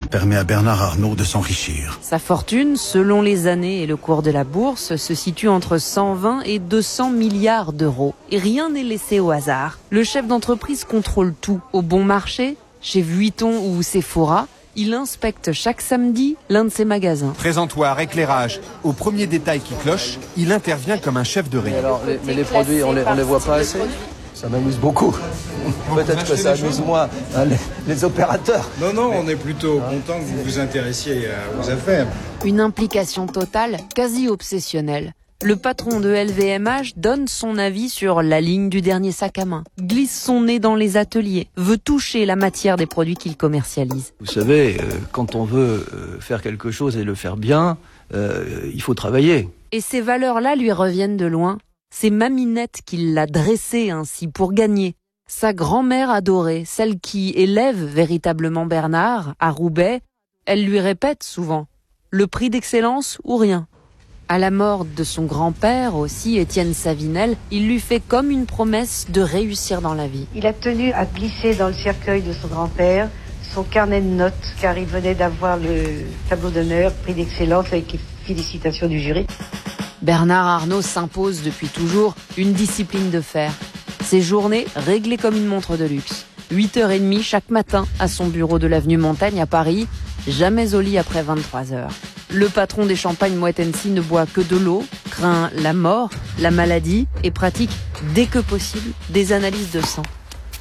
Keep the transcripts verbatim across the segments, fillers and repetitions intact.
permet à Bernard Arnault de s'enrichir. Sa fortune, selon les années et le cours de la bourse, se situe entre cent vingt et deux cents milliards d'euros. Et rien n'est laissé au hasard. Le chef d'entreprise contrôle tout. Au bon marché, chez Vuitton ou Sephora, il inspecte chaque samedi l'un de ses magasins. Présentoir, éclairage, au premier détail qui cloche, il intervient comme un chef de rayon. Mais, alors, les, mais les produits, on les, on les voit pas assez. Ça m'amuse beaucoup. Peut-être que ça amuse moins hein, les, les opérateurs. Non, non, on est plutôt content que vous vous intéressiez à vos affaires. Une implication totale, quasi obsessionnelle. Le patron de L V M H donne son avis sur la ligne du dernier sac à main, glisse son nez dans les ateliers, veut toucher la matière des produits qu'il commercialise. Vous savez, euh, quand on veut euh, faire quelque chose et le faire bien, euh, il faut travailler. Et ces valeurs-là lui reviennent de loin. C'est Maminette qui l'a dressé ainsi pour gagner. Sa grand-mère adorée, celle qui élève véritablement Bernard, à Roubaix, elle lui répète souvent « le prix d'excellence ou rien ». À la mort de son grand-père aussi, Étienne Savinel, il lui fait comme une promesse de réussir dans la vie. Il a tenu à glisser dans le cercueil de son grand-père son carnet de notes, car il venait d'avoir le tableau d'honneur, prix d'excellence avec les félicitations du jury. Bernard Arnault s'impose depuis toujours une discipline de fer. Ses journées réglées comme une montre de luxe. huit heures trente chaque matin à son bureau de l'avenue Montaigne à Paris, jamais au lit après vingt-trois heures. Le patron des champagnes Moët Hennessy ne boit que de l'eau, craint la mort, la maladie et pratique, dès que possible, des analyses de sang.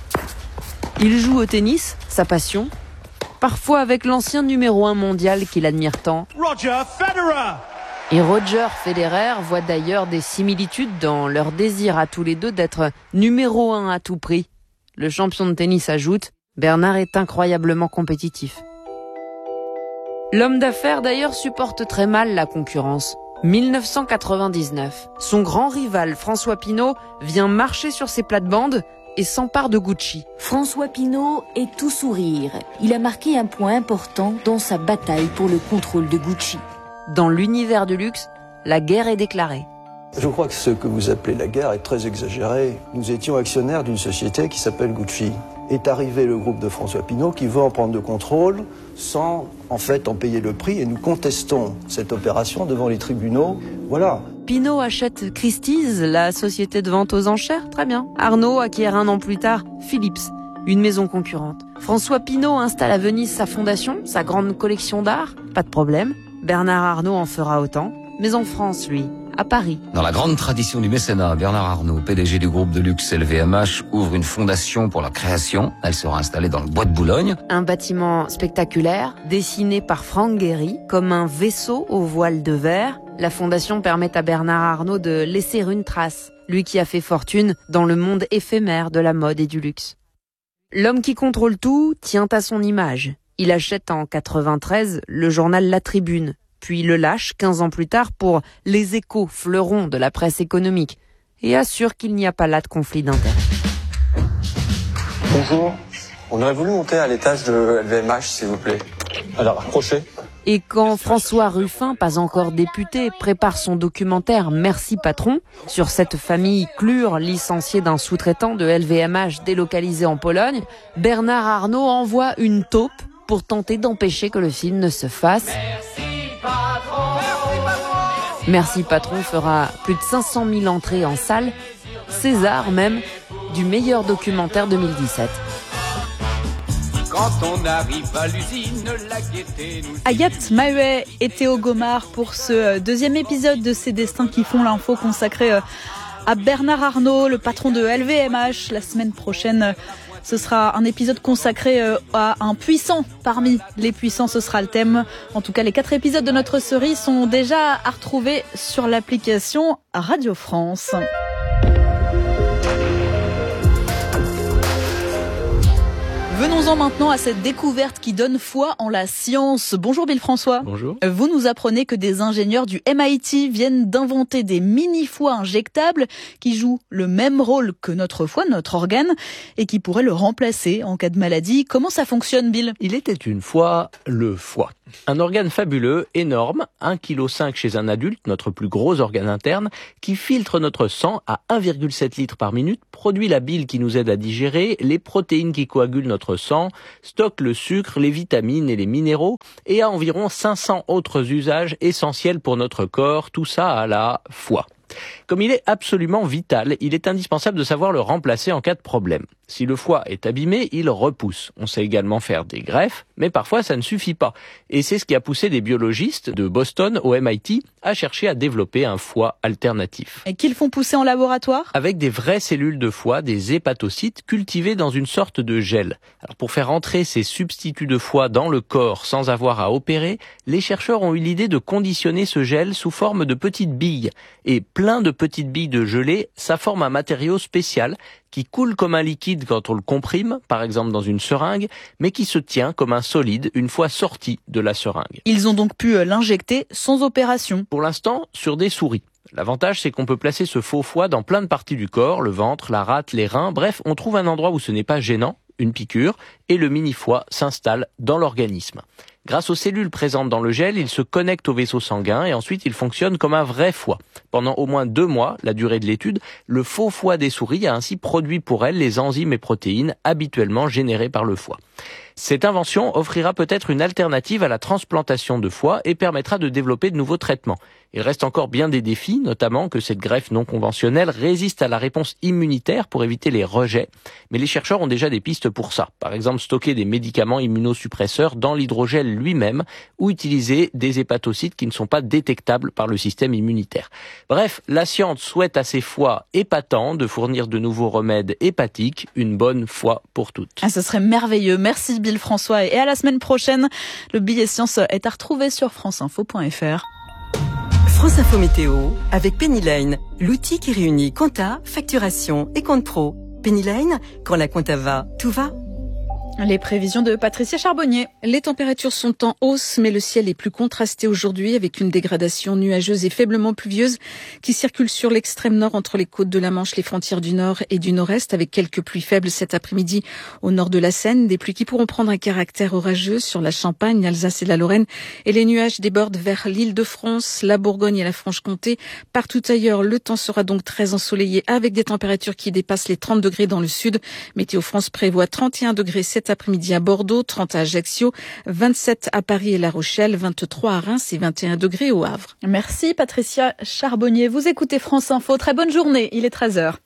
Il joue au tennis, sa passion, parfois avec l'ancien numéro un mondial qu'il admire tant. Roger Federer. Et Roger Federer voit d'ailleurs des similitudes dans leur désir à tous les deux d'être numéro un à tout prix. Le champion de tennis ajoute, Bernard est incroyablement compétitif. L'homme d'affaires d'ailleurs supporte très mal la concurrence. dix-neuf cent quatre-vingt-dix-neuf, son grand rival François Pinault vient marcher sur ses plates-bandes et s'empare de Gucci. François Pinault est tout sourire. Il a marqué un point important dans sa bataille pour le contrôle de Gucci. Dans l'univers du luxe, la guerre est déclarée. Je crois que ce que vous appelez la guerre est très exagéré. Nous étions actionnaires d'une société qui s'appelle Gucci. Est arrivé le groupe de François Pinault qui veut en prendre le contrôle sans en fait en payer le prix et nous contestons cette opération devant les tribunaux. Voilà. Pinault achète Christie's, la société de vente aux enchères, très bien. Arnault acquiert un an plus tard Philips, une maison concurrente. François Pinault installe à Venise sa fondation, sa grande collection d'art, pas de problème. Bernard Arnault en fera autant, mais en France, lui, à Paris. Dans la grande tradition du mécénat, Bernard Arnault, P D G du groupe de luxe L V M H, ouvre une fondation pour la création. Elle sera installée dans le bois de Boulogne. Un bâtiment spectaculaire, dessiné par Franck Gehry, comme un vaisseau aux voiles de verre. La fondation permet à Bernard Arnault de laisser une trace, lui qui a fait fortune dans le monde éphémère de la mode et du luxe. L'homme qui contrôle tout tient à son image. Il achète en quatre-vingt-treize le journal La Tribune, puis le lâche quinze ans plus tard pour Les Échos, fleuron de la presse économique, et assure qu'il n'y a pas là de conflit d'intérêts. Bonjour, on aurait voulu monter à l'étage de L V M H, s'il vous plaît. Alors, approchez. Et quand François Ruffin, pas encore député, prépare son documentaire Merci Patron sur cette famille Klur licenciée d'un sous-traitant de L V M H délocalisé en Pologne, Bernard Arnault envoie une taupe pour tenter d'empêcher que le film ne se fasse. Merci Patron. Merci Patron fera plus de cinq cent mille entrées en salle, César même, du meilleur documentaire deux mille dix-sept. Quand on arrive à l'usine, la gaieté nous... Agathe Maheuet et Théo Gomard pour ce deuxième épisode de Ces Destins qui font l'info consacré à Bernard Arnault, le patron de L V M H. La semaine prochaine, ce sera un épisode consacré à un puissant parmi les puissants, ce sera le thème. En tout cas, les quatre épisodes de notre série sont déjà à retrouver sur l'application Radio France. Venons-en maintenant à cette découverte qui donne foi en la science. Bonjour Bill François. Bonjour. Vous nous apprenez que des ingénieurs du M I T viennent d'inventer des mini-foies injectables qui jouent le même rôle que notre foie, notre organe, et qui pourraient le remplacer en cas de maladie. Comment ça fonctionne, Bill ? Il était une fois le foie. Un organe fabuleux, énorme, un virgule cinq kilos chez un adulte, notre plus gros organe interne, qui filtre notre sang à un virgule sept litres par minute, produit la bile qui nous aide à digérer, les protéines qui coagulent notre sang, stocke le sucre, les vitamines et les minéraux, et a environ cinq cents autres usages essentiels pour notre corps, tout ça à la fois. Comme il est absolument vital, il est indispensable de savoir le remplacer en cas de problème. Si le foie est abîmé, il repousse. On sait également faire des greffes, mais parfois ça ne suffit pas. Et c'est ce qui a poussé des biologistes de Boston au M I T à chercher à développer un foie alternatif. Et qu'ils font pousser en laboratoire ? Avec des vraies cellules de foie, des hépatocytes, cultivées dans une sorte de gel. Alors pour faire entrer ces substituts de foie dans le corps sans avoir à opérer, les chercheurs ont eu l'idée de conditionner ce gel sous forme de petites billes. Et plein de petites billes de gelée, ça forme un matériau spécial qui coule comme un liquide quand on le comprime, par exemple dans une seringue, mais qui se tient comme un solide une fois sorti de la seringue. Ils ont donc pu l'injecter sans opération. Pour l'instant, sur des souris. L'avantage, c'est qu'on peut placer ce faux foie dans plein de parties du corps, le ventre, la rate, les reins, bref, on trouve un endroit où ce n'est pas gênant, une piqûre, et le mini-foie s'installe dans l'organisme. Grâce aux cellules présentes dans le gel, il se connecte au vaisseau sanguin et ensuite il fonctionne comme un vrai foie. Pendant au moins deux mois, la durée de l'étude, le faux foie des souris a ainsi produit pour elles les enzymes et protéines habituellement générées par le foie. Cette invention offrira peut-être une alternative à la transplantation de foie et permettra de développer de nouveaux traitements. Il reste encore bien des défis, notamment que cette greffe non conventionnelle résiste à la réponse immunitaire pour éviter les rejets. Mais les chercheurs ont déjà des pistes pour ça. Par exemple, stocker des médicaments immunosuppresseurs dans l'hydrogel lui-même ou utiliser des hépatocytes qui ne sont pas détectables par le système immunitaire. Bref, la science souhaite à ces foies épatants de fournir de nouveaux remèdes hépatiques, une bonne fois pour toutes. Ah, ce serait merveilleux. Merci Bill François et à la semaine prochaine. Le billet science est à retrouver sur franceinfo point f r. France Info Météo avec Pennyline, l'outil qui réunit compta, facturation et compte pro. Pennyline, quand la compta va, tout va. Les prévisions de Patricia Charbonnier. Les températures sont en hausse, mais le ciel est plus contrasté aujourd'hui avec une dégradation nuageuse et faiblement pluvieuse qui circule sur l'extrême nord entre les côtes de la Manche, les frontières du nord et du nord-est avec quelques pluies faibles cet après-midi au nord de la Seine. Des pluies qui pourront prendre un caractère orageux sur la Champagne, l'Alsace et la Lorraine. Et les nuages débordent vers l'Île-de-France, la Bourgogne et la Franche-Comté. Partout ailleurs, le temps sera donc très ensoleillé avec des températures qui dépassent les trente degrés dans le sud. Météo France prévoit trente et un degrés cet après-midi à Bordeaux, trente à Ajaccio, vingt-sept à Paris et La Rochelle, vingt-trois à Reims et vingt et un degrés au Havre. Merci Patricia Charbonnier. Vous écoutez France Info. Très bonne journée. Il est treize heures.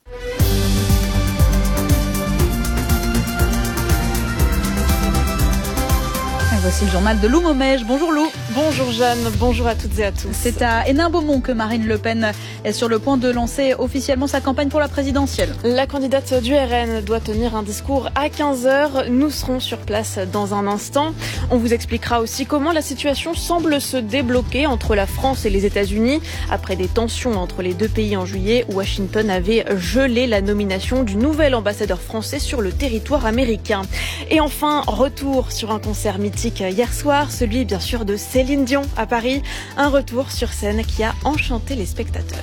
Voici le journal de Lou Momège. Bonjour Lou. Bonjour Jeanne, bonjour à toutes et à tous. C'est à Hénin-Beaumont que Marine Le Pen est sur le point de lancer officiellement sa campagne pour la présidentielle. La candidate du R N doit tenir un discours à quinze heures. Nous serons sur place dans un instant. On vous expliquera aussi comment la situation semble se débloquer entre la France et les États-Unis. Après des tensions entre les deux pays en juillet, Washington avait gelé la nomination du nouvel ambassadeur français sur le territoire américain. Et enfin, retour sur un concert mythique hier soir, celui bien sûr de Céline Dion à Paris. Un retour sur scène qui a enchanté les spectateurs.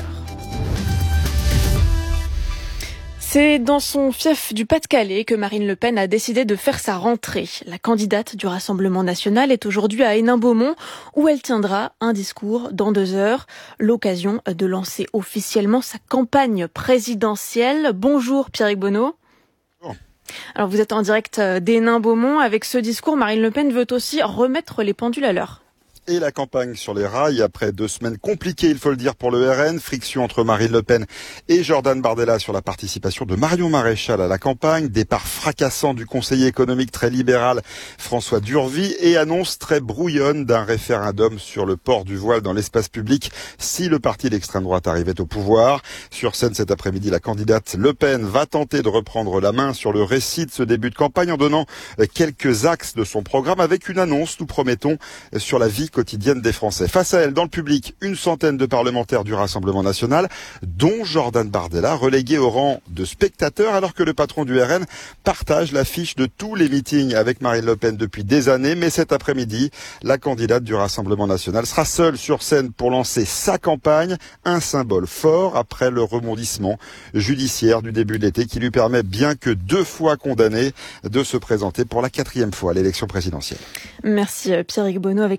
C'est dans son fief du Pas-de-Calais que Marine Le Pen a décidé de faire sa rentrée. La candidate du Rassemblement national est aujourd'hui à Hénin-Beaumont où elle tiendra un discours dans deux heures. L'occasion de lancer officiellement sa campagne présidentielle. Bonjour Pierrick Bonneau. Alors vous êtes en direct d'Hénin-Beaumont. Avec ce discours, Marine Le Pen veut aussi remettre les pendules à l'heure. Et la campagne sur les rails après deux semaines compliquées, il faut le dire, pour le R N. Friction entre Marine Le Pen et Jordan Bardella sur la participation de Marion Maréchal à la campagne. Départ fracassant du conseiller économique très libéral François Durvy et annonce très brouillonne d'un référendum sur le port du voile dans l'espace public si le parti d'extrême droite arrivait au pouvoir. Sur scène cet après-midi, la candidate Le Pen va tenter de reprendre la main sur le récit de ce début de campagne en donnant quelques axes de son programme avec une annonce, nous promettons, sur la vie quotidienne des Français. Face à elle, dans le public, une centaine de parlementaires du Rassemblement national, dont Jordan Bardella, relégué au rang de spectateur, alors que le patron du R N partage l'affiche de tous les meetings avec Marine Le Pen depuis des années. Mais cet après-midi, la candidate du Rassemblement national sera seule sur scène pour lancer sa campagne, un symbole fort après le rebondissement judiciaire du début de l'été qui lui permet, bien que deux fois condamné, de se présenter pour la quatrième fois à l'élection présidentielle. Merci Pierrick Bonneau avec les moyens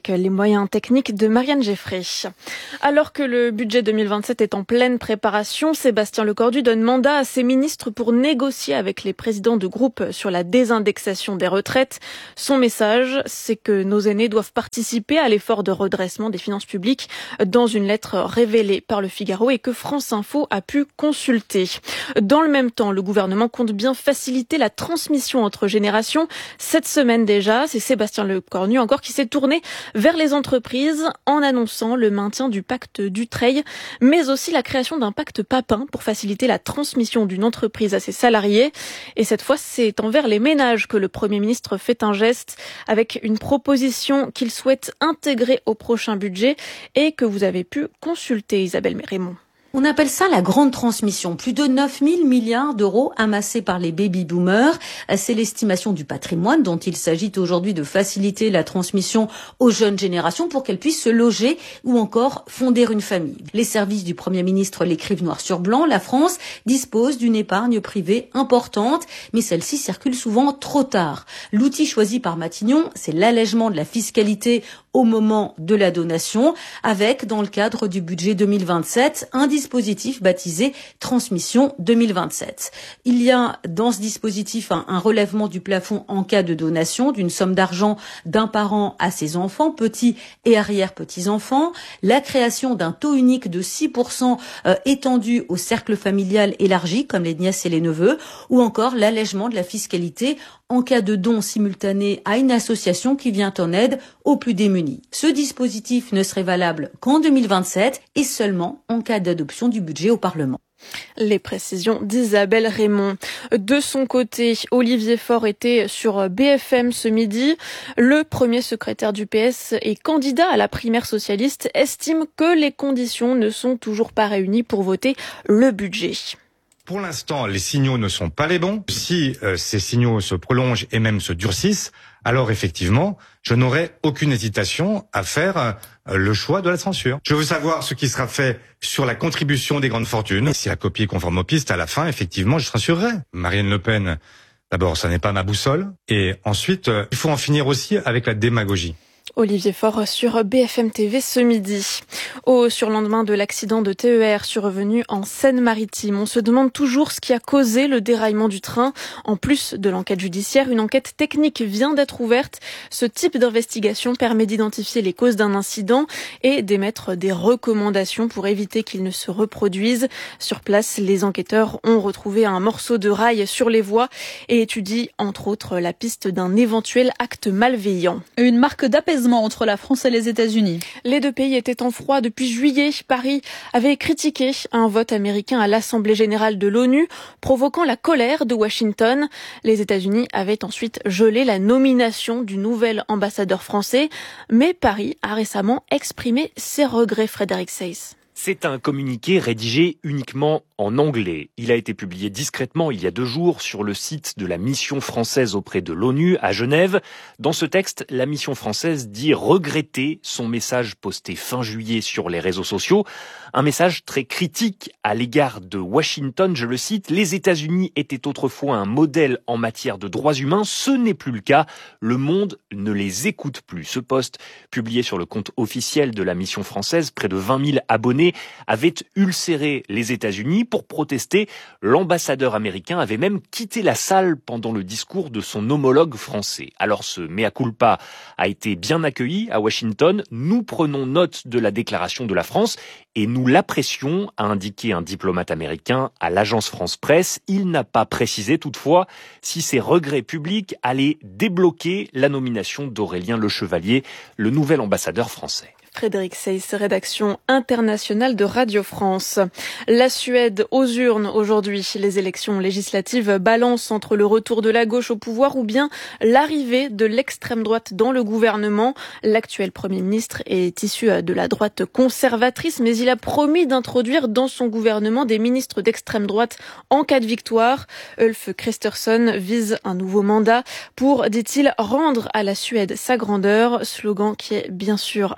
moyens techniques de Marianne Geffrey. Alors que le budget deux mille vingt-sept est en pleine préparation, Sébastien Lecornu donne mandat à ses ministres pour négocier avec les présidents de groupe sur la désindexation des retraites. Son message, c'est que nos aînés doivent participer à l'effort de redressement des finances publiques dans une lettre révélée par Le Figaro et que France Info a pu consulter. Dans le même temps, le gouvernement compte bien faciliter la transmission entre générations. Cette semaine déjà, c'est Sébastien Lecornu encore qui s'est tourné vers les entreprises en annonçant le maintien du pacte Dutreil, mais aussi la création d'un pacte Papin pour faciliter la transmission d'une entreprise à ses salariés. Et cette fois, c'est envers les ménages que le Premier ministre fait un geste avec une proposition qu'il souhaite intégrer au prochain budget et que vous avez pu consulter, Isabelle Raymond. On appelle ça la grande transmission. Plus de neuf mille milliards d'euros amassés par les baby-boomers. C'est l'estimation du patrimoine dont il s'agit aujourd'hui de faciliter la transmission aux jeunes générations pour qu'elles puissent se loger ou encore fonder une famille. Les services du Premier ministre l'écrivent noir sur blanc. La France dispose d'une épargne privée importante, mais celle-ci circule souvent trop tard. L'outil choisi par Matignon, c'est l'allègement de la fiscalité au moment de la donation, avec, dans le cadre du budget deux mille vingt-sept, un dispositif baptisé Transmission deux mille vingt-sept. Il y a dans ce dispositif un, un relèvement du plafond en cas de donation d'une somme d'argent d'un parent à ses enfants, petits et arrière-petits-enfants, la création d'un taux unique de six pour cent euh, étendu au cercle familial élargi, comme les nièces et les neveux, ou encore l'allègement de la fiscalité en cas de don simultané à une association qui vient en aide aux plus démunis. Ce dispositif ne serait valable qu'en deux mille vingt-sept et seulement en cas d'adoption du budget au Parlement. Les précisions d'Isabelle Raymond. De son côté, Olivier Faure était sur B F M ce midi. Le premier secrétaire du P S et candidat à la primaire socialiste estime que les conditions ne sont toujours pas réunies pour voter le budget. Pour l'instant, les signaux ne sont pas les bons. Si euh, ces signaux se prolongent et même se durcissent, alors effectivement, je n'aurai aucune hésitation à faire euh, le choix de la censure. Je veux savoir ce qui sera fait sur la contribution des grandes fortunes. Si la copie est conforme aux pistes, à la fin, effectivement, je censurerai. Marine Le Pen, d'abord, ça n'est pas ma boussole. Et ensuite, euh, il faut en finir aussi avec la démagogie. Olivier Faure sur B F M T V ce midi. Au surlendemain de l'accident de T E R survenu en Seine-Maritime, on se demande toujours ce qui a causé le déraillement du train. En plus de l'enquête judiciaire, une enquête technique vient d'être ouverte. Ce type d'investigation permet d'identifier les causes d'un incident et d'émettre des recommandations pour éviter qu'il ne se reproduise. Sur place, les enquêteurs ont retrouvé un morceau de rail sur les voies et étudient entre autres la piste d'un éventuel acte malveillant. Une marque d'apaisement entre la France et les États-Unis. Les deux pays étaient en froid depuis juillet. Paris avait critiqué un vote américain à l'Assemblée générale de l'ONU, provoquant la colère de Washington. Les États-Unis avaient ensuite gelé la nomination du nouvel ambassadeur français, mais Paris a récemment exprimé ses regrets, Frédéric Seyss. C'est un communiqué rédigé uniquement en anglais. Il a été publié discrètement il y a deux jours sur le site de la mission française auprès de l'ONU à Genève. Dans ce texte, la mission française dit regretter son message posté fin juillet sur les réseaux sociaux. Un message très critique à l'égard de Washington, je le cite, « Les États-Unis étaient autrefois un modèle en matière de droits humains, ce n'est plus le cas. Le monde ne les écoute plus. » Ce post, publié sur le compte officiel de la mission française, près de vingt mille abonnés, avait ulcéré les États-Unis pour protester. L'ambassadeur américain avait même quitté la salle pendant le discours de son homologue français. Alors ce mea culpa a été bien accueilli à Washington. Nous prenons note de la déclaration de la France et nous l'apprécions, a indiqué un diplomate américain à l'agence France-Presse. Il n'a pas précisé toutefois si ces regrets publics allaient débloquer la nomination d'Aurélien Le Chevalier, le nouvel ambassadeur français. Frédéric Seyss, rédaction internationale de Radio France. La Suède aux urnes aujourd'hui. Les élections législatives balancent entre le retour de la gauche au pouvoir ou bien l'arrivée de l'extrême droite dans le gouvernement. L'actuel Premier ministre est issu de la droite conservatrice, mais il a promis d'introduire dans son gouvernement des ministres d'extrême droite en cas de victoire. Ulf Kristersson vise un nouveau mandat pour, dit-il, rendre à la Suède sa grandeur. Slogan qui est bien sûr un clin d'œil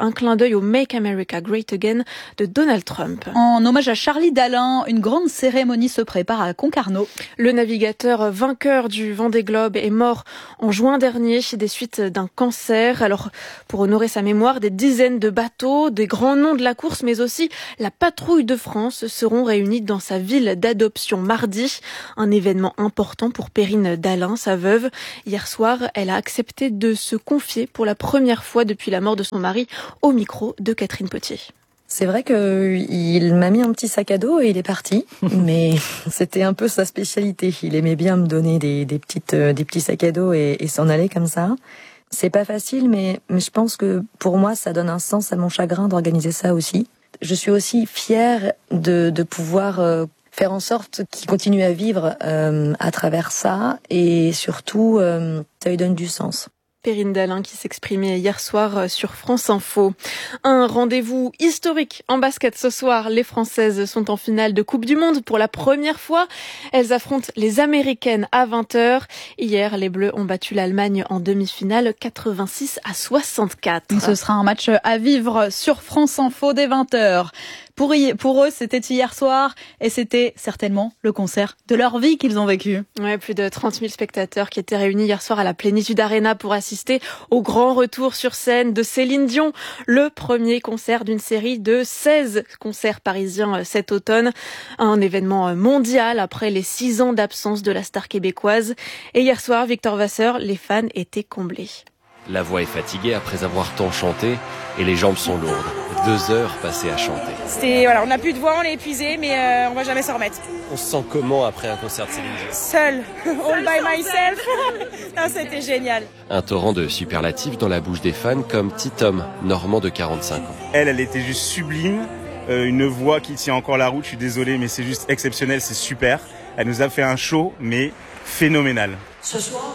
d'œil au Make America Great Again de Donald Trump. En hommage à Charlie Dalin, une grande cérémonie se prépare à Concarneau. Le navigateur vainqueur du Vendée Globe est mort en juin dernier des suites d'un cancer. Alors, pour honorer sa mémoire, des dizaines de bateaux, des grands noms de la course, mais aussi la patrouille de France seront réunis dans sa ville d'adoption mardi. Un événement important pour Perrine Dalin, sa veuve. Hier soir, elle a accepté de se confier pour la première fois depuis la mort de son mari au micro de Catherine Potier. C'est vrai qu'il m'a mis un petit sac à dos et il est parti, mais c'était un peu sa spécialité. Il aimait bien me donner des, des petites, euh, des petits sacs à dos et, et s'en aller comme ça. C'est pas facile, mais, mais je pense que pour moi, ça donne un sens à mon chagrin d'organiser ça aussi. Je suis aussi fière de, de pouvoir euh, faire en sorte qu'il continue à vivre euh, à travers ça, et surtout, euh, ça lui donne du sens. Perrine Dalin qui s'exprimait hier soir sur France Info. Un rendez-vous historique en basket ce soir. Les Françaises sont en finale de Coupe du Monde pour la première fois. Elles affrontent les Américaines à vingt heures. Hier, les Bleus ont battu l'Allemagne en demi-finale quatre-vingt-six à soixante-quatre. Ce sera un match à vivre sur France Info dès vingt heures. Pour, y, pour eux, c'était hier soir et c'était certainement le concert de leur vie qu'ils ont vécu. Ouais, plus de trente mille spectateurs qui étaient réunis hier soir à la Plénitude Arena pour assister au grand retour sur scène de Céline Dion. Le premier concert d'une série de seize concerts parisiens cet automne. Un événement mondial après les six ans d'absence de la star québécoise. Et hier soir, Victor Vasseur, les fans étaient comblés. La voix est fatiguée après avoir tant chanté et les jambes sont lourdes. Deux heures passées à chanter. C'était, voilà, on n'a plus de voix, on est épuisé, mais euh, on va jamais s'en remettre. On se sent comment après un concert de Céline Dion ? Seul, all by myself. Non, c'était génial. Un torrent de superlatifs dans la bouche des fans comme Titom, normand de quarante-cinq ans. Elle, elle était juste sublime. Euh, une voix qui tient encore la route, je suis désolé, mais c'est juste exceptionnel, c'est super. Elle nous a fait un show, mais phénoménal. Ce soir,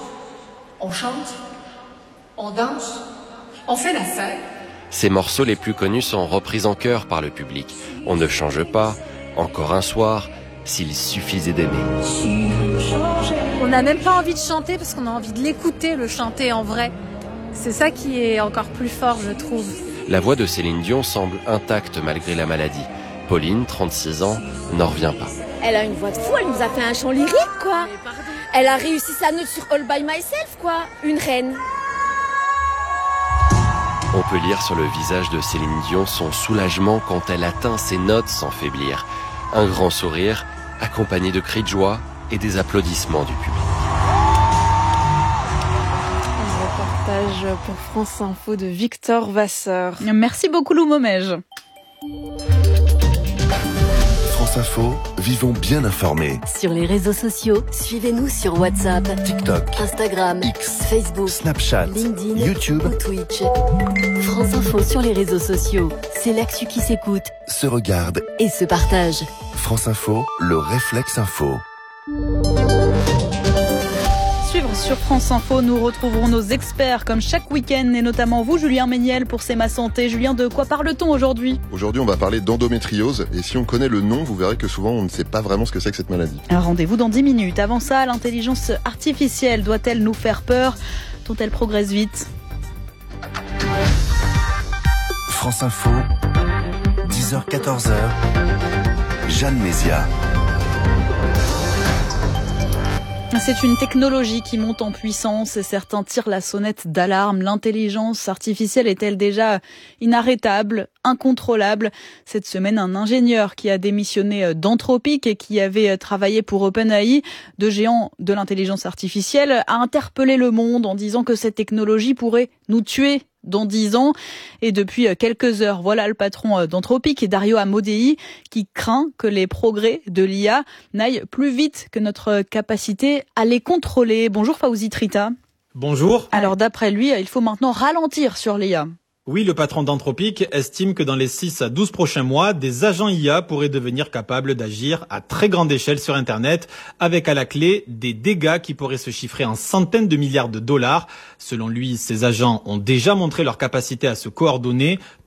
on chante, on danse, on fait la fête. Ses morceaux les plus connus sont repris en chœur par le public. On ne change pas, encore un soir, s'il suffisait d'aimer. On n'a même pas envie de chanter parce qu'on a envie de l'écouter, le chanter en vrai. C'est ça qui est encore plus fort, je trouve. La voix de Céline Dion semble intacte malgré la maladie. Pauline, trente-six ans, n'en revient pas. Elle a une voix de fou, elle nous a fait un chant lyrique, quoi. Elle a réussi sa note sur All By Myself, quoi. Une reine. On peut lire sur le visage de Céline Dion son soulagement quand elle atteint ses notes sans faiblir. Un grand sourire, accompagné de cris de joie et des applaudissements du public. Un reportage pour France Info de Victor Vasseur. Merci beaucoup Lou Momège. France Info, vivons bien informés. Sur les réseaux sociaux, suivez-nous sur WhatsApp, TikTok, Instagram, X, Facebook, Snapchat, LinkedIn, YouTube ou Twitch. France Info sur les réseaux sociaux, c'est l'actu qui s'écoute, se regarde et se partage. France Info, le réflexe info. Suivre sur France Info, nous retrouverons nos experts comme chaque week-end et notamment vous, Julien Méniel, pour C'est ma santé. Julien, de quoi parle-t-on aujourd'hui ? Aujourd'hui, on va parler d'endométriose et si on connaît le nom, vous verrez que souvent on ne sait pas vraiment ce que c'est que cette maladie. Un rendez-vous dans dix minutes. Avant ça, l'intelligence artificielle doit-elle nous faire peur ? Dont elle progresse vite ? France Info, dix heures quatorze heures, Jeanne Mézia. C'est une technologie qui monte en puissance et certains tirent la sonnette d'alarme. L'intelligence artificielle est-elle déjà inarrêtable, incontrôlable ? Cette semaine, un ingénieur qui a démissionné d'Anthropic et qui avait travaillé pour OpenAI, deux géants de l'intelligence artificielle, a interpellé le monde en disant que cette technologie pourrait nous tuer dans dix ans. Et depuis quelques heures, voilà le patron d'Anthropic, Dario Amodei, qui craint que les progrès de l'I A n'aillent plus vite que notre capacité à les contrôler. Bonjour Fawzi Trita. Bonjour. Alors d'après lui, il faut maintenant ralentir sur l'I A. Oui, le patron d'Anthropic estime que dans les six à douze prochains mois, des agents I A pourraient devenir capables d'agir à très grande échelle sur Internet, avec à la clé des dégâts qui pourraient se chiffrer en centaines de milliards de dollars. Selon lui, ces agents ont déjà montré leur capacité à se coordonner,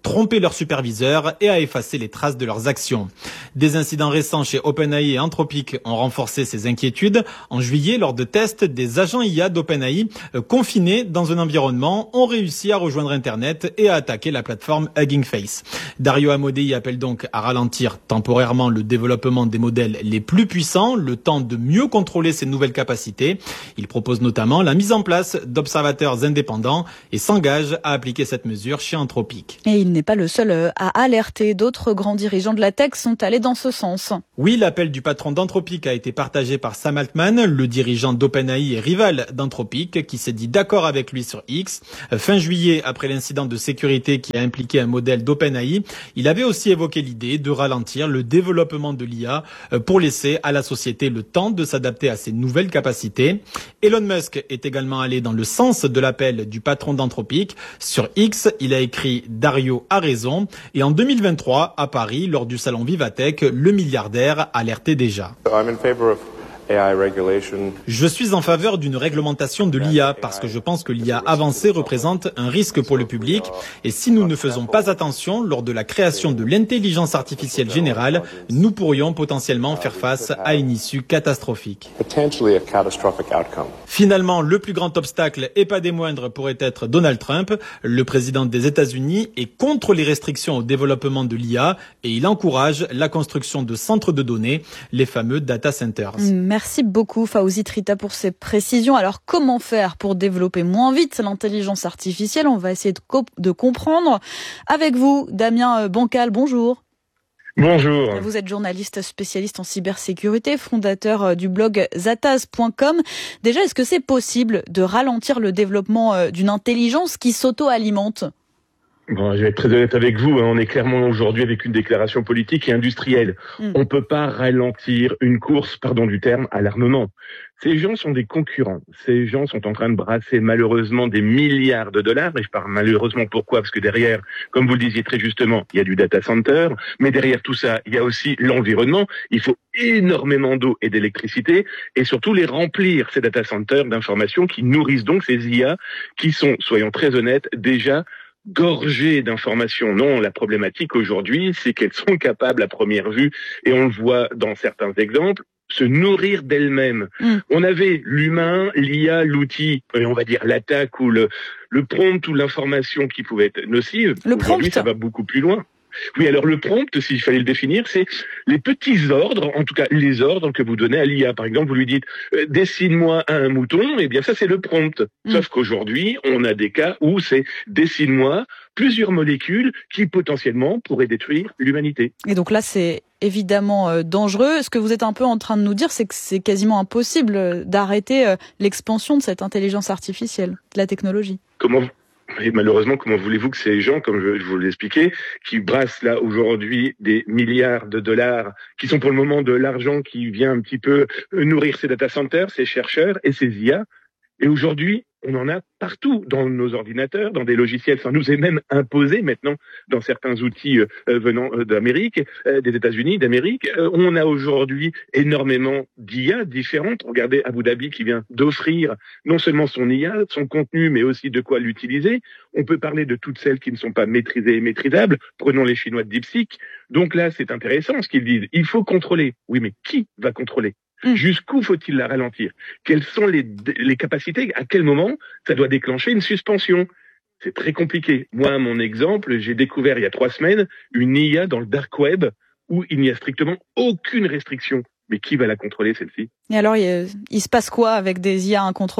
tromper leurs superviseurs et à effacer les traces de leurs actions. Des incidents récents chez OpenAI et Anthropic ont renforcé ces inquiétudes. En juillet, lors de tests, des agents I A d'OpenAI euh, confinés dans un environnement ont réussi à rejoindre Internet et à attaquer la plateforme Hugging Face. Dario Amodei appelle donc à ralentir temporairement le développement des modèles les plus puissants, le temps de mieux contrôler ces nouvelles capacités. Il propose notamment la mise en place d'observateurs indépendants et s'engage à appliquer cette mesure chez Anthropic. Et il n'est pas le seul à alerter. D'autres grands dirigeants de la tech sont allés dans ce sens. Oui, l'appel du patron d'Anthropic a été partagé par Sam Altman, le dirigeant d'OpenAI et rival d'Anthropic, qui s'est dit d'accord avec lui sur X. Fin juillet, après l'incident de sécurité qui a impliqué un modèle d'OpenAI, il avait aussi évoqué l'idée de ralentir le développement de l'I A pour laisser à la société le temps de s'adapter à ces nouvelles capacités. Elon Musk est également allé dans le sens de l'appel du patron d'Anthropic. Sur X, il a écrit « Dario a raison » et en deux mille vingt-trois, à Paris, lors du salon Vivatech, le milliardaire alertait déjà. I'm in favor of Je suis en faveur d'une réglementation de l'I A parce que je pense que l'I A avancée représente un risque pour le public et si nous ne faisons pas attention lors de la création de l'intelligence artificielle générale, nous pourrions potentiellement faire face à une issue catastrophique. Finalement, le plus grand obstacle, et pas des moindres, pourrait être Donald Trump. Le président des États-Unis est contre les restrictions au développement de l'I A et il encourage la construction de centres de données, les fameux data centers. Merci beaucoup Fawzi Trita pour ces précisions. Alors comment faire pour développer moins vite l'intelligence artificielle ? On va essayer de, co- de comprendre. Avec vous, Damien Bancal, bonjour. Bonjour. Vous êtes journaliste spécialiste en cybersécurité, fondateur du blog zataz point com. Déjà, est-ce que c'est possible de ralentir le développement d'une intelligence qui s'auto-alimente ? Bon, je vais être très honnête avec vous, hein, on est clairement aujourd'hui avec une déclaration politique et industrielle. Mmh. On peut pas ralentir une course, pardon du terme, à l'armement. Ces gens sont des concurrents. Ces gens sont en train de brasser malheureusement des milliards de dollars. Et je parle malheureusement pourquoi ? Parce que derrière, comme vous le disiez très justement, il y a du data center. Mais derrière tout ça, il y a aussi l'environnement. Il faut énormément d'eau et d'électricité. Et surtout les remplir, ces data centers, d'informations qui nourrissent donc ces I A qui sont, soyons très honnêtes, déjà gorgées d'informations. Non, la problématique aujourd'hui, c'est qu'elles sont capables à première vue, et on le voit dans certains exemples, se nourrir d'elles-mêmes. Mm. On avait l'humain, l'I A, l'outil, et on va dire l'attaque ou le, le prompt ou l'information qui pouvait être nocive. Le aujourd'hui, prompt. Ça va beaucoup plus loin. Oui, alors le prompt, s'il fallait le définir, c'est les petits ordres, en tout cas les ordres que vous donnez à l'I A. Par exemple, vous lui dites euh, « dessine-moi un mouton », eh bien ça c'est le prompt. Mm. Sauf qu'aujourd'hui, on a des cas où c'est « dessine-moi plusieurs molécules qui potentiellement pourraient détruire l'humanité ». Et donc là, c'est évidemment euh, dangereux. Ce que vous êtes un peu en train de nous dire, c'est que c'est quasiment impossible d'arrêter euh, l'expansion de cette intelligence artificielle, de la technologie. Comment Et malheureusement, comment voulez-vous que ces gens, comme je vous l'expliquais, qui brassent là aujourd'hui des milliards de dollars, qui sont pour le moment de l'argent qui vient un petit peu nourrir ces data centers, ces chercheurs et ces I A, et aujourd'hui, on en a partout dans nos ordinateurs, dans des logiciels. Ça nous est même imposé maintenant dans certains outils euh, venant d'Amérique, euh, des États-Unis, d'Amérique. Euh, on a aujourd'hui énormément d'I A différentes. Regardez Abu Dhabi qui vient d'offrir non seulement son I A, son contenu, mais aussi de quoi l'utiliser. On peut parler de toutes celles qui ne sont pas maîtrisées et maîtrisables. Prenons les Chinois de DeepSeek. Donc là, c'est intéressant ce qu'ils disent. Il faut contrôler. Oui, mais qui va contrôler ? Jusqu'où faut-il la ralentir ? Quelles sont les, les capacités ? À quel moment ça doit déclencher une suspension ? C'est très compliqué. Moi, mon exemple, j'ai découvert il y a trois semaines une I A dans le dark web où il n'y a strictement aucune restriction. Mais qui va la contrôler, celle-ci ? Et alors, il, il se passe quoi avec des I A incontrôlables ?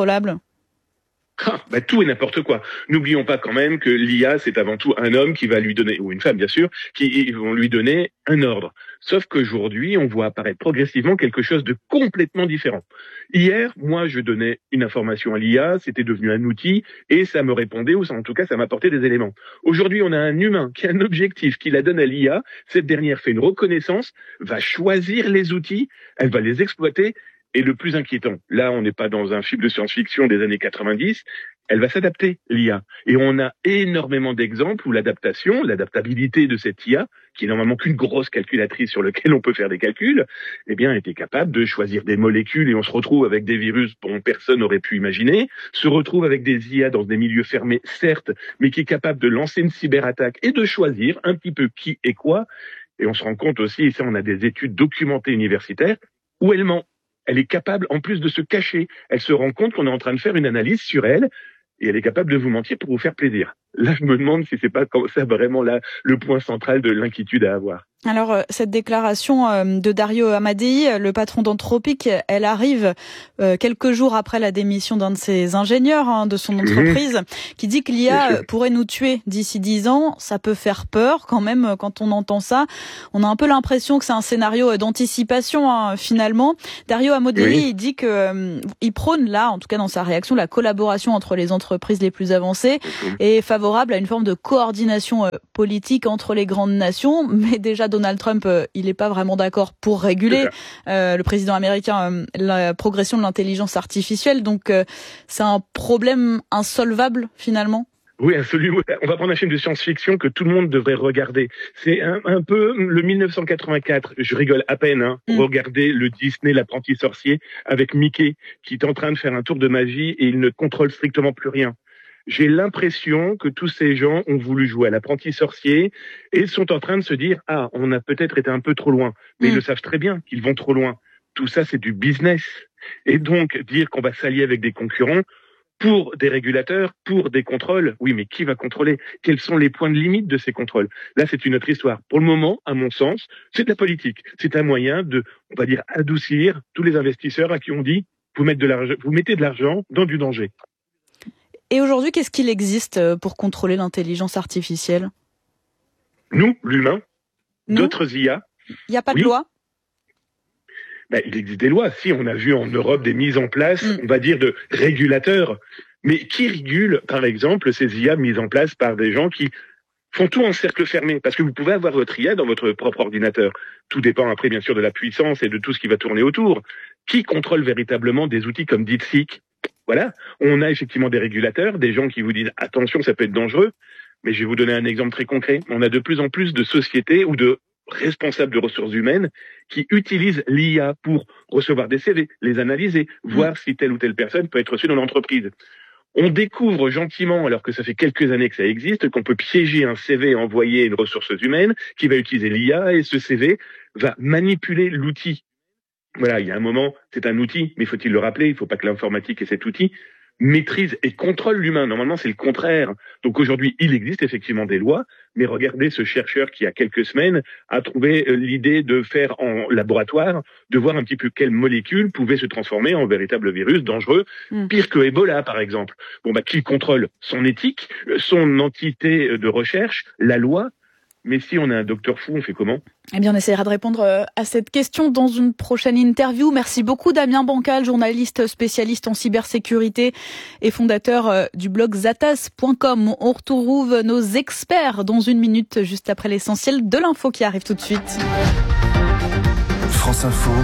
Ah, bah tout et n'importe quoi. N'oublions pas quand même que l'I A, c'est avant tout un homme qui va lui donner, ou une femme bien sûr, qui vont lui donner un ordre. Sauf qu'aujourd'hui, on voit apparaître progressivement quelque chose de complètement différent. Hier, moi, je donnais une information à l'I A, c'était devenu un outil, et ça me répondait, ou en tout cas, ça m'apportait des éléments. Aujourd'hui, on a un humain qui a un objectif, qui la donne à l'I A, cette dernière fait une reconnaissance, va choisir les outils, elle va les exploiter, Et le plus inquiétant, là, on n'est pas dans un film de science-fiction des années quatre-vingt-dix, elle va s'adapter, l'I A. Et on a énormément d'exemples où l'adaptation, l'adaptabilité de cette I A, qui est normalement qu'une grosse calculatrice sur laquelle on peut faire des calculs, eh bien, était capable de choisir des molécules et on se retrouve avec des virus dont personne n'aurait pu imaginer, se retrouve avec des I A dans des milieux fermés, certes, mais qui est capable de lancer une cyberattaque et de choisir un petit peu qui et quoi. Et on se rend compte aussi, et ça, on a des études documentées universitaires, où elle ment. Elle est capable, en plus de se cacher, elle se rend compte qu'on est en train de faire une analyse sur elle, et elle est capable de vous mentir pour vous faire plaisir. Là, je me demande si c'est pas comme ça vraiment là, le point central de l'inquiétude à avoir. Alors, cette déclaration de Dario Amodei, le patron d'Anthropic, elle arrive quelques jours après la démission d'un de ses ingénieurs, hein, de son entreprise, mmh. qui dit que l'I A pourrait nous tuer d'ici dix ans. Ça peut faire peur quand même quand on entend ça. On a un peu l'impression que c'est un scénario d'anticipation, hein, finalement. Dario Amodei, oui. il dit que euh, il prône là, en tout cas dans sa réaction, la collaboration entre les entreprises les plus avancées mmh. et favorable à une forme de coordination euh, politique entre les grandes nations, mais déjà Donald Trump, euh, il n'est pas vraiment d'accord pour réguler, euh, le président américain, euh, la progression de l'intelligence artificielle. Donc, euh, c'est un problème insolvable, finalement. Oui, absolument. On va prendre un film de science-fiction que tout le monde devrait regarder. C'est un, un peu le mille neuf cent quatre-vingt-quatre. Je rigole à peine, hein. Mm. Regardez le Disney, l'apprenti sorcier, avec Mickey, qui est en train de faire un tour de magie et il ne contrôle strictement plus rien. J'ai l'impression que tous ces gens ont voulu jouer à l'apprenti sorcier et sont en train de se dire « Ah, on a peut-être été un peu trop loin ». Mais mmh. ils le savent très bien qu'ils vont trop loin. Tout ça, c'est du business. Et donc, dire qu'on va s'allier avec des concurrents pour des régulateurs, pour des contrôles, oui, mais qui va contrôler? Quels sont les points de limite de ces contrôles? Là, c'est une autre histoire. Pour le moment, à mon sens, c'est de la politique. C'est un moyen de, on va dire, adoucir tous les investisseurs à qui on dit « Vous mettez de l'argent, vous mettez de l'argent dans du danger ». Et aujourd'hui, qu'est-ce qu'il existe pour contrôler l'intelligence artificielle? Nous, l'humain, Nous d'autres I A. Il n'y a pas oui. de loi? Ben, il existe des lois. Si, on a vu en Europe des mises en place, mm. on va dire, de régulateurs. Mais qui régule, par exemple, ces I A mises en place par des gens qui font tout en cercle fermé? Parce que vous pouvez avoir votre I A dans votre propre ordinateur. Tout dépend après, bien sûr, de la puissance et de tout ce qui va tourner autour. Qui contrôle véritablement des outils comme DeepSeek? Voilà, on a effectivement des régulateurs, des gens qui vous disent « attention, ça peut être dangereux », mais je vais vous donner un exemple très concret. On a de plus en plus de sociétés ou de responsables de ressources humaines qui utilisent l'I A pour recevoir des C V, les analyser, voir si telle ou telle personne peut être reçue dans l'entreprise. On découvre gentiment, alors que ça fait quelques années que ça existe, qu'on peut piéger un C V et envoyer une ressource humaine qui va utiliser l'I A et ce C V va manipuler l'outil. Voilà, il y a un moment, c'est un outil, mais faut-il le rappeler, il ne faut pas que l'informatique et cet outil maîtrise et contrôle l'humain. Normalement, c'est le contraire. Donc aujourd'hui, il existe effectivement des lois, mais regardez ce chercheur qui, il y a quelques semaines, a trouvé l'idée de faire en laboratoire, de voir un petit peu quelles molécules pouvaient se transformer en véritable virus dangereux, mmh. pire que Ebola, par exemple. Bon, bah, qui contrôle son éthique, son entité de recherche, la loi? Mais si on a un docteur fou, on fait comment? Eh bien, on essaiera de répondre à cette question dans une prochaine interview. Merci beaucoup Damien Bancal, journaliste spécialiste en cybersécurité et fondateur du blog zatas point com. On retrouve nos experts dans une minute, juste après l'essentiel de l'info qui arrive tout de suite. France Info,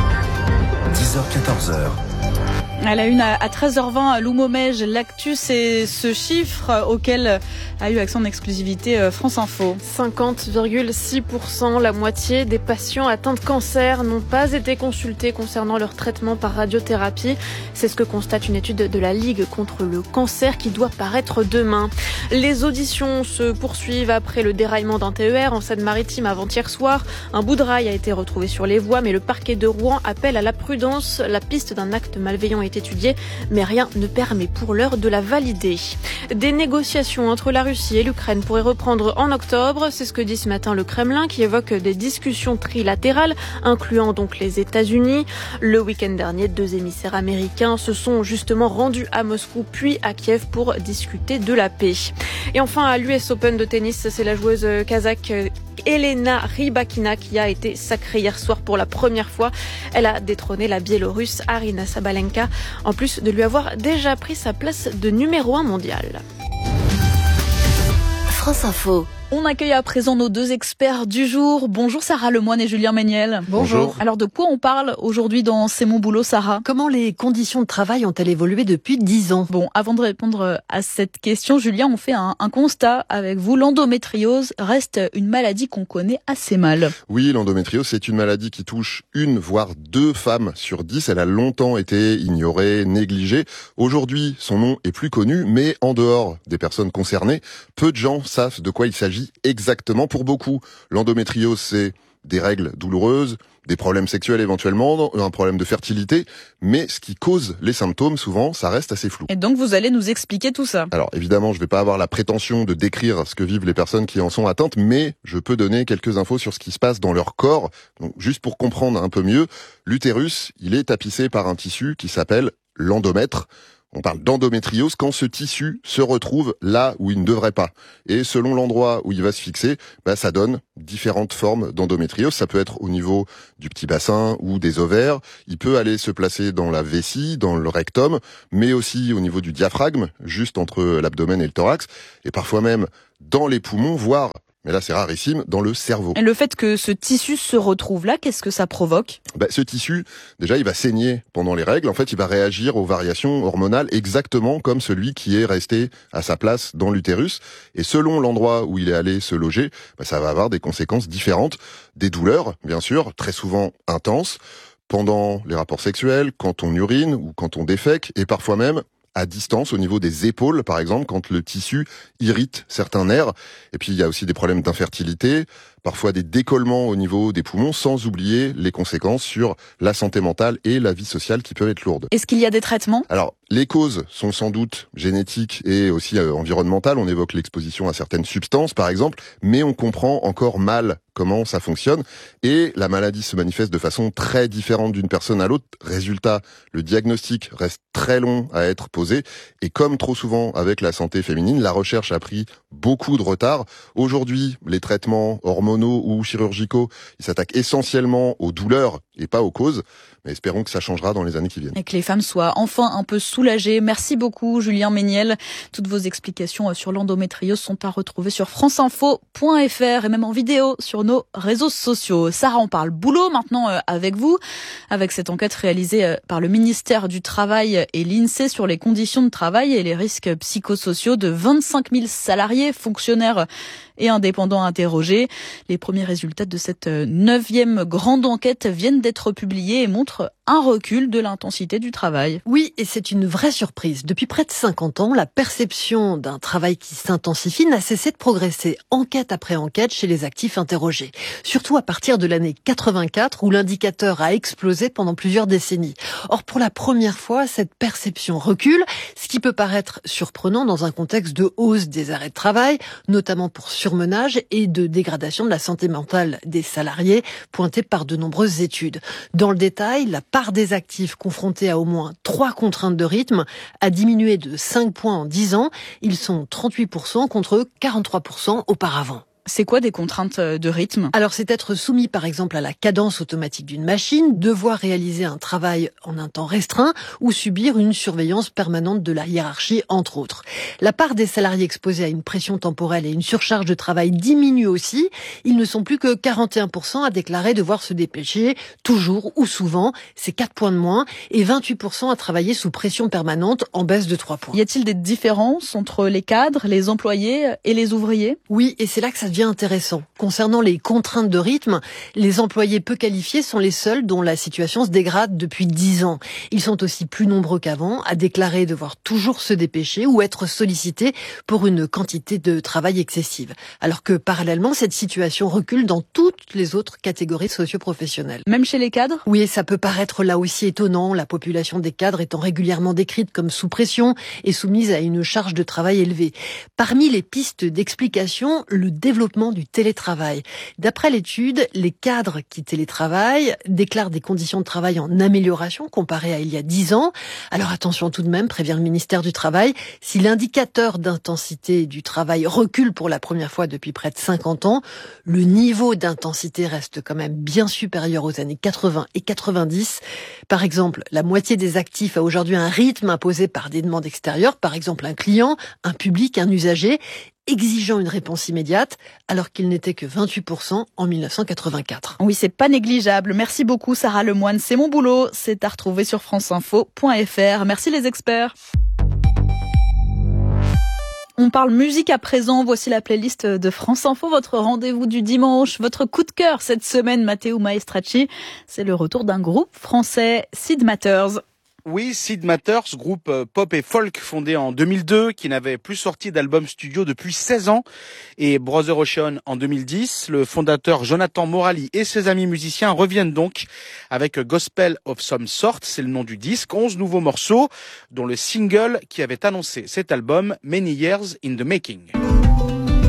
dix heures quatorze heures. À la une à treize heures vingt, Lou Momège, l'actu, c'est ce chiffre auquel a eu accès en exclusivité France Info. cinquante virgule six pour cent, la moitié des patients atteints de cancer n'ont pas été consultés concernant leur traitement par radiothérapie. C'est ce que constate une étude de la Ligue contre le cancer qui doit paraître demain. Les auditions se poursuivent après le déraillement d'un T E R en Seine-Maritime avant-hier soir. Un bout de rail a été retrouvé sur les voies, mais le parquet de Rouen appelle à la prudence. La piste d'un acte malveillant est étudiée, mais rien ne permet pour l'heure de la valider. Des négociations entre la Russie et l'Ukraine pourraient reprendre en octobre. C'est ce que dit ce matin le Kremlin, qui évoque des discussions trilatérales, incluant donc les États-Unis. Le week-end dernier, deux émissaires américains se sont justement rendus à Moscou puis à Kiev pour discuter de la paix. Et enfin, à l'U S Open de tennis, c'est la joueuse kazakh Elena Rybakina qui a été sacrée hier soir pour la première fois. Elle a détrôné la Biélorusse Arina Sabalenka, en plus de lui avoir déjà pris sa place de numéro un mondial. France Info. On accueille à présent nos deux experts du jour. Bonjour Sarah Lemoine et Julien Méniel. Bonjour. Alors de quoi on parle aujourd'hui dans C'est mon boulot, Sarah? Comment les conditions de travail ont-elles évolué depuis dix ans? Bon, avant de répondre à cette question, Julien, on fait un, un constat avec vous. L'endométriose reste une maladie qu'on connaît assez mal. Oui, l'endométriose, c'est une maladie qui touche une, voire deux femmes sur dix. Elle a longtemps été ignorée, négligée. Aujourd'hui, son nom est plus connu, mais en dehors des personnes concernées, peu de gens savent de quoi il s'agit exactement. Pour beaucoup, l'endométriose, c'est des règles douloureuses, des problèmes sexuels éventuellement, un problème de fertilité, mais ce qui cause les symptômes, souvent, ça reste assez flou. Et donc, vous allez nous expliquer tout ça. Alors, évidemment, je vais pas avoir la prétention de décrire ce que vivent les personnes qui en sont atteintes, mais je peux donner quelques infos sur ce qui se passe dans leur corps. Donc, juste pour comprendre un peu mieux, l'utérus, il est tapissé par un tissu qui s'appelle l'endomètre. On parle d'endométriose quand ce tissu se retrouve là où il ne devrait pas. Et selon l'endroit où il va se fixer, bah, ça donne différentes formes d'endométriose. Ça peut être au niveau du petit bassin ou des ovaires. Il peut aller se placer dans la vessie, dans le rectum, mais aussi au niveau du diaphragme, juste entre l'abdomen et le thorax. Et parfois même dans les poumons, voire, mais là c'est rarissime, dans le cerveau. Et le fait que ce tissu se retrouve là, qu'est-ce que ça provoque? Bah, ce tissu, déjà, il va saigner pendant les règles. En fait, il va réagir aux variations hormonales exactement comme celui qui est resté à sa place dans l'utérus. Et selon l'endroit où il est allé se loger, bah, ça va avoir des conséquences différentes. Des douleurs, bien sûr, très souvent intenses, pendant les rapports sexuels, quand on urine ou quand on défèque, et parfois même à distance, au niveau des épaules, par exemple, quand le tissu irrite certains nerfs. Et puis, il y a aussi des problèmes d'infertilité, parfois des décollements au niveau des poumons, sans oublier les conséquences sur la santé mentale et la vie sociale qui peuvent être lourdes. Est-ce qu'il y a des traitements? Alors, les causes sont sans doute génétiques et aussi euh, environnementales. On évoque l'exposition à certaines substances, par exemple, mais on comprend encore mal comment ça fonctionne. Et la maladie se manifeste de façon très différente d'une personne à l'autre. Résultat, le diagnostic reste très long à être posé. Et comme trop souvent avec la santé féminine, la recherche a pris beaucoup de retard. Aujourd'hui, les traitements hormonaux ou chirurgicaux, ils s'attaquent essentiellement aux douleurs et pas aux causes. Mais espérons que ça changera dans les années qui viennent. Et que les femmes soient enfin un peu soulagées. Merci beaucoup, Julien Méniel. Toutes vos explications sur l'endométriose sont à retrouver sur franceinfo point fr et même en vidéo sur nos réseaux sociaux. Sarah, on parle boulot maintenant avec vous, avec cette enquête réalisée par le ministère du Travail et l'INSEE sur les conditions de travail et les risques psychosociaux de vingt-cinq mille salariés, fonctionnaires et indépendants interrogés. Les premiers résultats de cette neuvième grande enquête viennent d'être publiés et montrent un recul de l'intensité du travail. Oui, et c'est une vraie surprise. Depuis près de cinquante ans, la perception d'un travail qui s'intensifie n'a cessé de progresser, enquête après enquête, chez les actifs interrogés. Surtout à partir de l'année quatre-vingt-quatre, où l'indicateur a explosé pendant plusieurs décennies. Or, pour la première fois, cette perception recule, ce qui peut paraître surprenant dans un contexte de hausse des arrêts de travail, notamment pour surmenage et de dégradation de la santé mentale des salariés, pointés par de nombreuses études. Dans le détail, la part des actifs confrontés à au moins trois contraintes de rythme a diminué de cinq points en dix ans. Ils sont trente-huit pour cent contre quarante-trois pour cent auparavant. C'est quoi des contraintes de rythme? Alors, c'est être soumis, par exemple, à la cadence automatique d'une machine, devoir réaliser un travail en un temps restreint ou subir une surveillance permanente de la hiérarchie, entre autres. La part des salariés exposés à une pression temporelle et une surcharge de travail diminue aussi. Ils ne sont plus que quarante et un pour cent à déclarer devoir se dépêcher, toujours ou souvent. C'est quatre points de moins. Et vingt-huit pour cent à travailler sous pression permanente, en baisse de trois points. Y a-t-il des différences entre les cadres, les employés et les ouvriers? Oui, et c'est là que ça devient intéressant. Concernant les contraintes de rythme, les employés peu qualifiés sont les seuls dont la situation se dégrade depuis dix ans. Ils sont aussi plus nombreux qu'avant à déclarer devoir toujours se dépêcher ou être sollicités pour une quantité de travail excessive. Alors que parallèlement, cette situation recule dans toutes les autres catégories socio-professionnelles. Même chez les cadres? Oui, et ça peut paraître là aussi étonnant, la population des cadres étant régulièrement décrite comme sous pression et soumise à une charge de travail élevée. Parmi les pistes d'explication, le développement du télétravail. D'après l'étude, les cadres qui télétravaillent déclarent des conditions de travail en amélioration comparées à il y a dix ans. Alors attention tout de même, prévient le ministère du Travail, si l'indicateur d'intensité du travail recule pour la première fois depuis près de cinquante ans, le niveau d'intensité reste quand même bien supérieur aux années quatre-vingts et quatre-vingt-dix. Par exemple, la moitié des actifs a aujourd'hui un rythme imposé par des demandes extérieures, par exemple un client, un public, un usager. exigeant une réponse immédiate, alors qu'il n'était que vingt-huit pour cent en mille neuf cent quatre-vingt-quatre. Oui, c'est pas négligeable. Merci beaucoup Sarah Lemoine, c'est mon boulot. C'est à retrouver sur franceinfo point f r. Merci les experts. On parle musique à présent. Voici la playlist de France Info, votre rendez-vous du dimanche, votre coup de cœur cette semaine, Matteo Maestracci. C'est le retour d'un groupe français, Sid Matters. Oui, Sid Matters, groupe pop et folk fondé en deux mille deux, qui n'avait plus sorti d'album studio depuis seize ans, et Brother Ocean en deux mille dix. Le fondateur Jonathan Morali et ses amis musiciens reviennent donc avec Gospel of Some Sort, c'est le nom du disque, onze nouveaux morceaux, dont le single qui avait annoncé cet album, Many Years in the Making.